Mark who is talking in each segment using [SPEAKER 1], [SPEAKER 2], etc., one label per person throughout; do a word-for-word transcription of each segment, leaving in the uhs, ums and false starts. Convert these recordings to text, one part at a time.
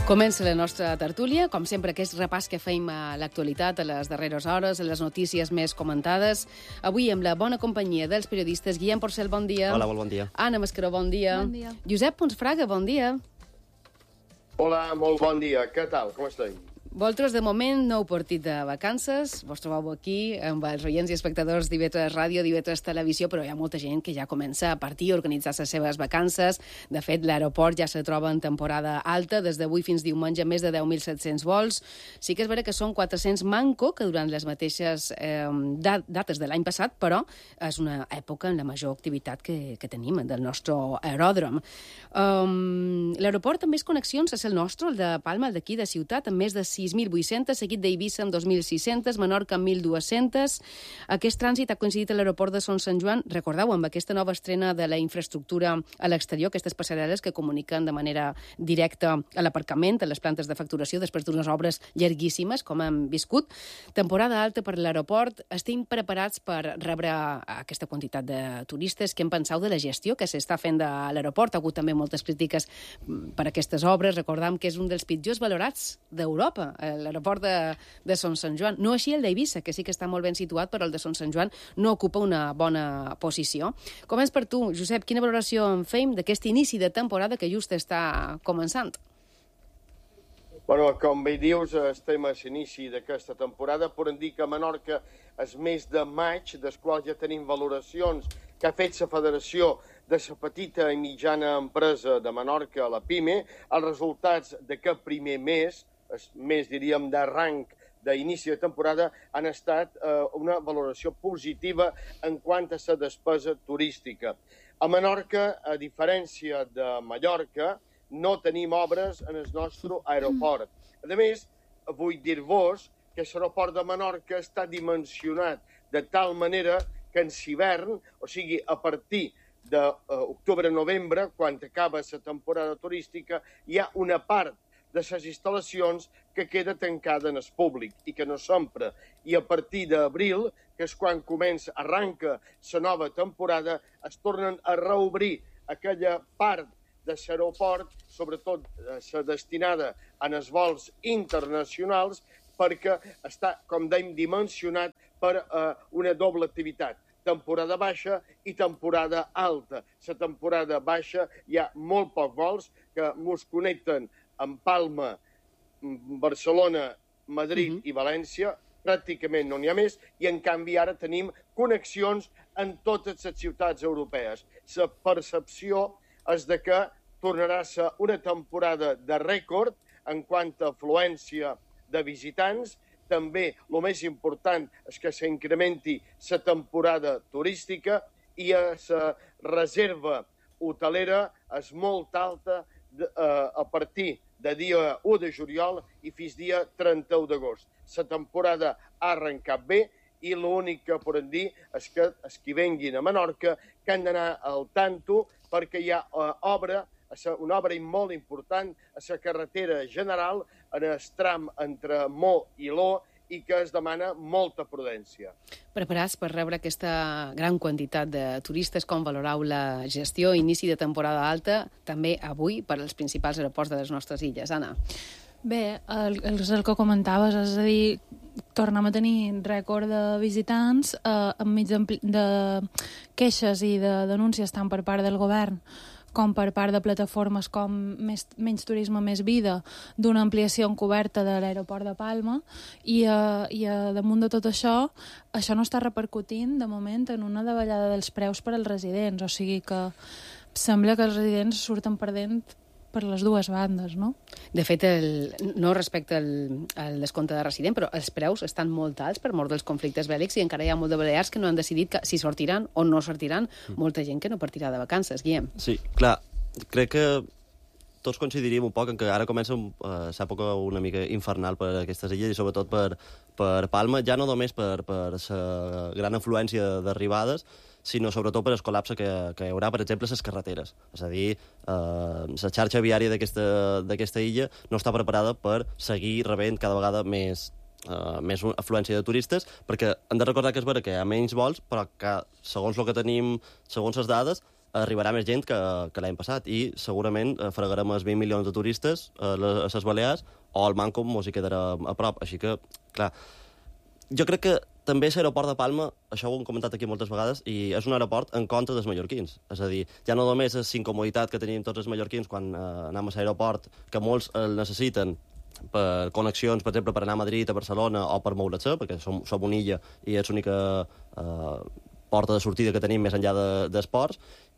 [SPEAKER 1] Comença la nostra tertúlia, com sempre, aquest repàs que feim a l'actualitat, a les darreres hores, a les notícies més comentades. Avui amb la bona companyia dels periodistes. Guillem Porcel, bon dia.
[SPEAKER 2] Hola, molt bon dia.
[SPEAKER 1] Anna Mascaró, bon dia.
[SPEAKER 3] Bon dia.
[SPEAKER 1] Josep Ponsfraga, bon dia.
[SPEAKER 4] Hola, molt bon dia. Què tal? Com esteu?
[SPEAKER 1] Vosaltres, de moment, nou partit de vacances. Vos trobeu aquí amb els oients i espectadors d'I V tres Ràdio, d'I V tres Televisió, però hi ha molta gent que ja comença a partir, a organitzar les seves vacances. De fet, l'aeroport ja se troba en temporada alta. Des d'avui fins diumenge, més de deu mil set-cents vols. Sí que és vera que són quatre-cents manco, que durant les mateixes eh, dates de l'any passat, però és una època en la major activitat que, que tenim del nostre aeròdrom. Um, l'aeroport amb més connexions és el nostre, el de Palma, el d'aquí, de Ciutat, amb més de sis mil vuit-cents, seguit d'Eivissa amb dos mil sis-cents, Menorca amb mil dues-cents. Aquest trànsit ha coincidit a l'aeroport de Son Sant Joan, recordeu, amb aquesta nova estrena de la infraestructura a l'exterior, aquestes passarel·les que comuniquen de manera directa a l'aparcament, a les plantes de facturació, després d'unes obres llarguíssimes, com hem viscut. Temporada alta per l'aeroport. Estem preparats per rebre aquesta quantitat de turistes. Què en penseu de la gestió que s'està fent de l'aeroport? Ha hagut també moltes crítiques per aquestes obres. Recordam que és un dels pitjors valorats d'Europa, l'aeroport de, de Son Sant Joan. No així el d'Eivissa, que sí que està molt ben situat, però el de Son Sant Joan no ocupa una bona posició. Com és per tu, Josep? Quina valoració en fem d'aquest inici de temporada que just està començant?
[SPEAKER 4] Bueno, com bé dius, estem a l'inici d'aquesta temporada. Podem dir que a Menorca és mes de maig, dels quals ja tenim valoracions que ha fet la Federació de la Petita i Mitjana Empresa de Menorca, la PIME. Els resultats d'aquest primer mes, el mes, diríem, d'arranc d'inici de temporada, han estat eh, una valoració positiva en quant a la despesa turística. A Menorca, a diferència de Mallorca, no tenim obres en el nostre aeroport. A més, vull dir-vos que l'aeroport de Menorca està dimensionat de tal manera que en hivern, o sigui, a partir d'octubre-novembre, quan acaba la temporada turística, hi ha una part de les instal·lacions que queda tancada en el públic i que no s'empra. I a partir d'abril, que és quan comença, arranca la nova temporada, es tornen a reobrir aquella part de l'aeroport, sobretot la destinada als vols internacionals, perquè està, com dèiem, dimensionat per eh, una doble activitat. Temporada baixa i temporada alta. La temporada baixa hi ha molt pocs vols que ens connecten en Palma, Barcelona, Madrid uh-huh. i València, pràcticament no n'hi ha més, i en canvi ara tenim connexions en totes les ciutats europees. La percepció és de que tornarà a ser una temporada de rècord en quant a afluència de visitants. També el més important és que s'incrementi la temporada turística i la reserva hotelera és molt alta de, uh, a partir de dia u de juliol i fins dia trenta-u d'agost. La temporada ha arrencat bé i l'únic que podem dir és que els que venguin a Menorca que han d'anar al tanto perquè hi ha uh, obra, una obra molt important a la carretera general en el tram entre Mo i Lo i que es demana molta prudència.
[SPEAKER 1] Preparats per rebre aquesta gran quantitat de turistes, com valorau la gestió, inici de temporada alta, també avui per als principals aeroports de les nostres illes. Anna.
[SPEAKER 3] Bé, el, el, el que comentaves, és a dir, tornem a tenir rècord de visitants eh, enmig de, de queixes i de denúncies tant per part del govern com per part de plataformes com més, Menys Turisme, Més Vida, d'una ampliació encoberta de l'aeroport de Palma, i, uh, i uh, damunt de tot això, això no està repercutint, de moment, en una davallada dels preus per als residents, o sigui que sembla que els residents surten perdent per les dues bandes, no?
[SPEAKER 1] De fet, el, no respecte al, al descompte de resident, però els preus estan molt alts per mort dels conflictes bèl·lics i encara hi ha molt de balears que no han decidit que, si sortiran o no sortiran. Mm. Molta gent que no partirà de vacances, Guillem.
[SPEAKER 2] Sí, clar, crec que tots coincidiríem un poc en que ara comença uh, l'època una mica infernal per aquestes illes i sobretot per, per Palma, ja no només per, per la gran afluència d'arribades, sinó sobretot per el col·lapse que, que hi haurà, per exemple, a les carreteres. És a dir, eh, la xarxa viària d'aquesta illa no està preparada per seguir rebent cada vegada més, eh, més afluència de turistes, perquè hem de recordar que és vera que hi ha menys vols, però que, segons el que tenim, segons les dades, arribarà més gent que, que l'any passat i segurament eh, fregarem els vint milions de turistes a les, a les Balears o el Manco mos hi quedarà a prop. Així que, clar, jo crec que també l'aeroport de Palma, això ho hem comentat aquí moltes vegades, i és un aeroport en contra dels mallorquins. És a dir, ja no només és incomoditat que tenim tots els mallorquins quan eh, anem a l'aeroport, que molts el necessiten per connexions, per exemple, per anar a Madrid, a Barcelona o per moure's, perquè som, som una illa i és l'única eh, porta de sortida que tenim més enllà de, d'esports.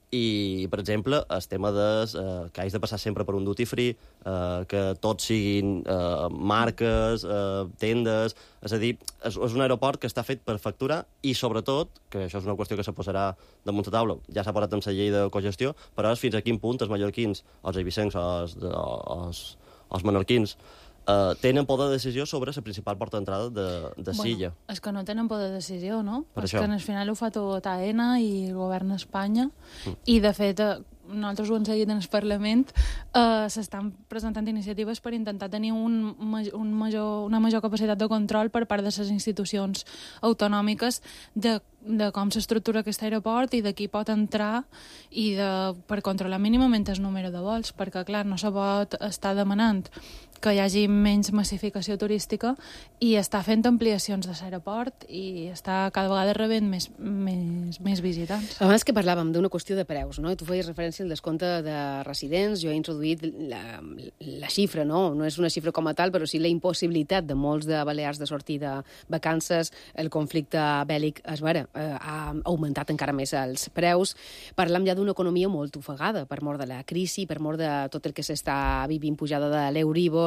[SPEAKER 2] I, per exemple, el tema des, eh, que hagis de passar sempre per un duty free, eh, que tots siguin eh, marques, eh, tendes... És a dir, és, és un aeroport que està fet per facturar i, sobretot, que això és una qüestió que se posarà damunt la taula, ja s'ha posat amb la llei de cogestió, però és fins a quin punt els mallorquins, els eivissencs o els, els, els menorquins Uh, tenen poder de decisió sobre la principal porta d'entrada de, de Silla.
[SPEAKER 3] Bueno, és que no tenen poder de decisió, no?
[SPEAKER 2] Per
[SPEAKER 3] és
[SPEAKER 2] això.
[SPEAKER 3] que al final ho fa tot A E N A i el govern d'Espanya, mm. i de fet eh, nosaltres ho hem seguit en el Parlament, eh, s'estan presentant iniciatives per intentar tenir un, un major, una major capacitat de control per part de les institucions autonòmiques de, de com s'estructura aquest aeroport i de qui pot entrar i de, per controlar mínimament el número de vols, perquè clar, no se pot estar demanant que hi hagi menys massificació turística i està fent ampliacions de l'aeroport i està cada vegada rebent més, més, més visitants.
[SPEAKER 1] Abans que parlàvem d'una qüestió de preus, no? Tu feies referència al descompte de residents, jo he introduït la, la xifra, no? No és una xifra com a tal, però sí la impossibilitat de molts de Balears de sortir de vacances, el conflicte bèl·lic, es veure, eh, ha augmentat encara més els preus. Parlam ja d'una economia molt ofegada per mort de la crisi, per mort de tot el que s'està vivint pujada de l'Euríbor.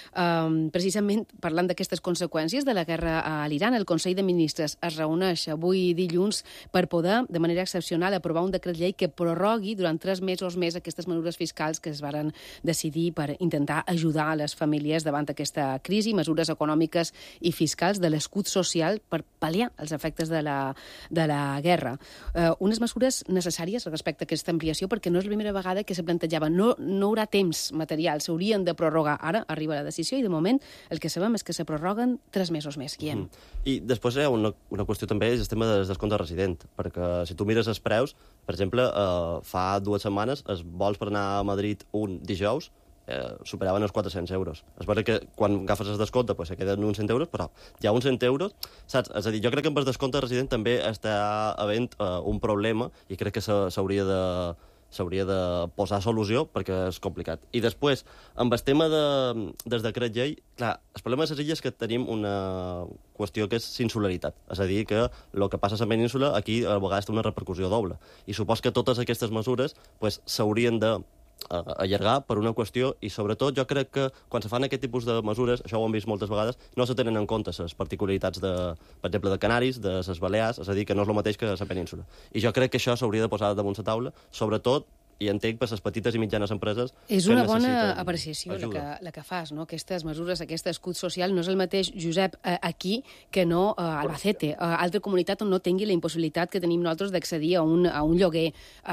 [SPEAKER 1] Um, precisament parlant d'aquestes conseqüències de la guerra a l'Iran, el Consell de Ministres es reuneix avui dilluns per poder, de manera excepcional, aprovar un decret llei que prorrogui durant tres mesos més aquestes mesures fiscals que es varen decidir per intentar ajudar a les famílies davant aquesta crisi, mesures econòmiques i fiscals de l'escut social per pal·liar els efectes de la, de la guerra. Uh, unes mesures necessàries respecte a aquesta ampliació, perquè no és la primera vegada que se plantejava. No, no haurà temps material, s'haurien de prorrogar. Ara arriba la decisió i, de moment, el que sabem és que se prorroguen tres mesos més. Guillem.
[SPEAKER 2] Mm. I després hi ha una, una qüestió també, és el tema del descompte resident, perquè si tu mires els preus, per exemple, eh, fa dues setmanes els vols per anar a Madrid un dijous eh, superaven els quatre-cents euros. És veritat que quan agafes el descompte pues, se queden uns cent euros, però hi ha uns cent euros, saps? És a dir, jo crec que amb el descompte resident també està havent eh, un problema i crec que s'hauria de s'hauria de posar solució perquè és complicat. I després, amb el tema de, del decret llei, clar, el problema de les illes és que tenim una qüestió que és insularitat. És a dir, que el que passa a la península aquí a vegades té una repercussió doble. I supos que totes aquestes mesures pues, s'haurien de allargar per una qüestió i, sobretot, jo crec que quan se fan aquest tipus de mesures, això ho hem vist moltes vegades, no se tenen en compte les particularitats, de, per exemple, de Canaris, de les Balears, és a dir, que no és el mateix que la península. I jo crec que això s'hauria de posar damunt la taula, sobretot, i entenc per les petites i mitjanes empreses
[SPEAKER 1] és
[SPEAKER 2] que
[SPEAKER 1] una bona
[SPEAKER 2] necessiten
[SPEAKER 1] apreciació la
[SPEAKER 2] ajuda.
[SPEAKER 1] que, la que fas, no? Aquestes mesures, aquest escut social, no és el mateix, Josep, eh, aquí que no a Albacete, a altra comunitat on no tingui la impossibilitat que tenim nosaltres d'accedir a, un, a un lloguer,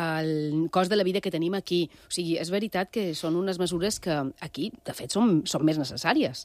[SPEAKER 1] al cost de la vida que tenim aquí. O sigui, és veritat que són unes mesures que aquí, de fet, són, són més necessàries.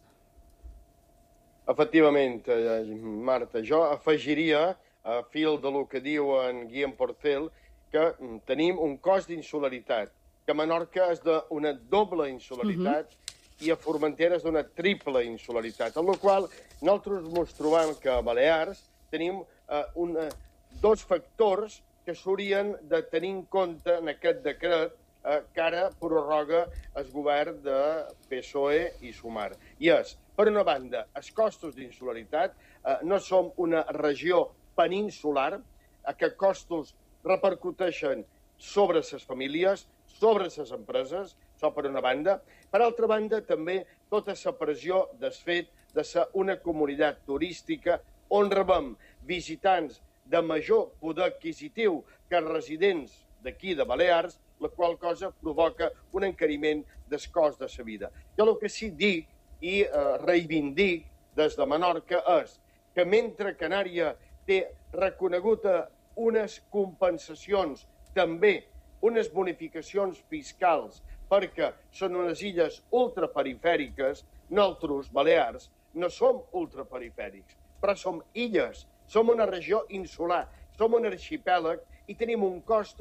[SPEAKER 4] Efectivament, eh, Marta, jo afegiria, a fil de lo que diu en Guillem Porcel, que tenim un cost d'insularitat, que a Menorca és d'una doble insularitat uh-huh. i a Formentera és d'una triple insularitat, amb la qual nosaltres ens trobem que a Balears tenim eh, una, dos factors que s'haurien de tenir en compte en aquest decret eh, que ara prorroga el govern de P S O E i Sumar. I és, per una banda, els costos d'insularitat, eh, no som una regió peninsular, a què costos repercuteixen sobre les famílies, sobre les empreses, això per una banda. Per altra banda, també tota la pressió del fet de ser una comunitat turística on rebem visitants de major poder adquisitiu que els residents d'aquí de Balears, la qual cosa provoca un encariment del cost de la vida. Jo el que sí dic i eh, reivindic des de Menorca és que mentre Canària té reconeguda unes compensacions, també unes bonificacions fiscals, perquè són unes illes ultraperifèriques, nosaltres, Balears, no som ultraperifèrics, però som illes, som una regió insular, som un arxipèlag i tenim uns costos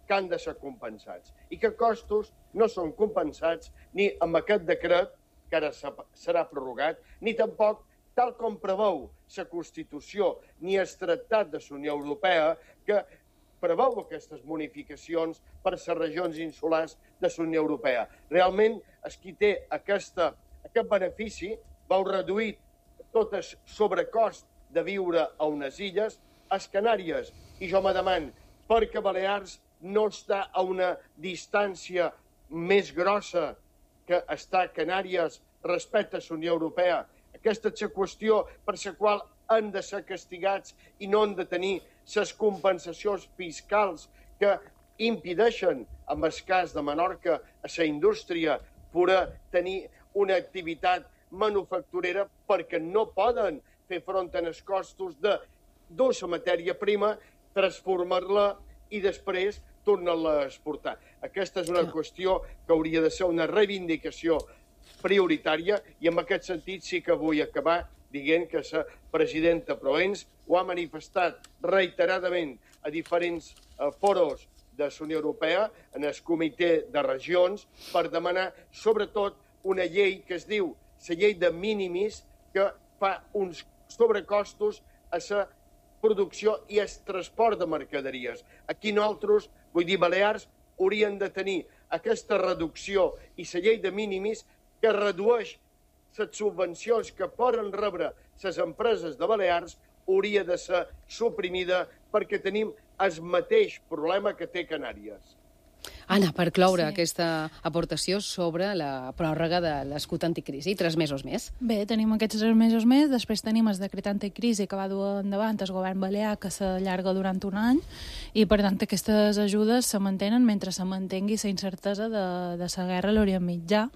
[SPEAKER 4] que han de ser compensats i que costos no són compensats ni amb aquest decret, que ara serà prorrogat, ni tampoc tal com preveu la Constitució ni el Tractat de la Unió Europea, que preveu aquestes bonificacions per a les regions insulars de la Unió Europea. Realment, el qui té aquesta, aquest benefici veu reduït tot el sobrecost de viure a unes illes, a les Canàries. I jo me demano, perquè Balears no està a una distància més grossa que està a Canàries respecte a la Unió Europea. Aquesta és la qüestió per la qual han de ser castigats i no han de tenir les compensacions fiscals que impedeixen, en el cas de Menorca, a la indústria poder tenir una activitat manufacturera perquè no poden fer front als costos de dur la matèria prima, transformar-la i després tornar-la a exportar. Aquesta és una qüestió que hauria de ser una reivindicació prioritària i en aquest sentit sí que vull acabar dient que la presidenta Proens ho ha manifestat reiteradament a diferents eh, foros de la Unió Europea, en el comitè de regions, per demanar sobretot una llei que es diu la llei de mínimis, que fa uns sobrecostos a la producció i el transport de mercaderies. Aquí nosaltres, vull dir, Balears, haurien de tenir aquesta reducció i la llei de mínimis que redueix les subvencions que poden rebre les empreses de Balears hauria de ser suprimida perquè tenim el mateix problema que té Canàries.
[SPEAKER 1] Anna, per cloure
[SPEAKER 3] Sí.
[SPEAKER 1] aquesta aportació sobre la pròrroga de l'escut anticrisi, tres mesos més.
[SPEAKER 3] Bé, tenim aquests tres mesos més, després tenim el decret anticrisi que va dur endavant el govern balear, que s'allarga durant un any, i per tant aquestes ajudes se mantenen mentre se mantengui la incertesa de, de la guerra a l'Orient Mitjà.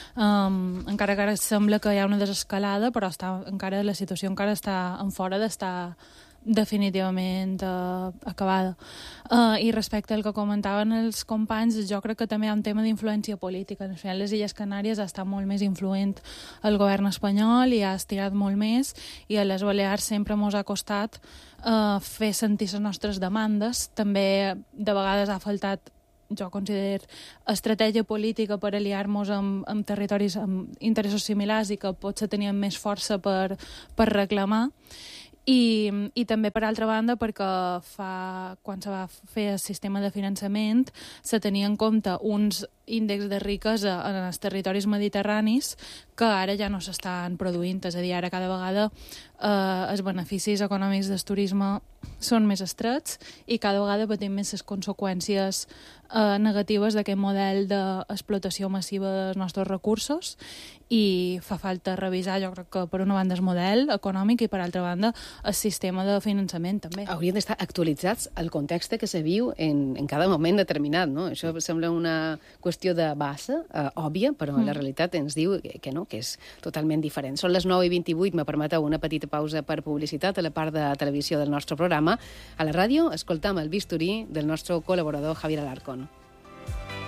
[SPEAKER 3] Um, encara que ara sembla que hi ha una desescalada, però està, encara la situació encara està en fora d'estar definitivament uh, acabada. Uh, I respecte al que comentaven els companys, jo crec que també hi ha un tema d'influència política. En final, les Illes Canàries ha estat molt més influent el govern espanyol i ha estirat molt més, i a les Balears sempre mos ha costat uh, fer sentir les nostres demandes. També de vegades ha faltat, jo considero, estratègia política per aliar-nos amb, amb territoris amb interessos similars i que potser tenien més força per, per reclamar. I, i també, per altra banda, perquè fa, quan se va fer el sistema de finançament se tenia en compte uns índexs de riquesa en els territoris mediterranis que ara ja no s'estan produint. És a dir, ara cada vegada eh, els beneficis econòmics del turisme són més estrets i cada vegada patim més les conseqüències eh, negatives d'aquest model d'explotació massiva dels nostres recursos, i fa falta revisar, jo crec que per una banda el model econòmic i per altra banda el sistema de finançament també.
[SPEAKER 1] Haurien d'estar actualitzats al context que se viu en, en cada moment determinat, no? Això sembla una qüestió de base, eh, òbvia, però mm. la realitat ens diu que, que no, que és totalment diferent. Són les nou i vint-i-vuit, me permeteu una petita pausa per publicitat a la part de televisió del nostre programa. A la ràdio escoltam el bisturí del nostre col·laborador Javier Alarcón.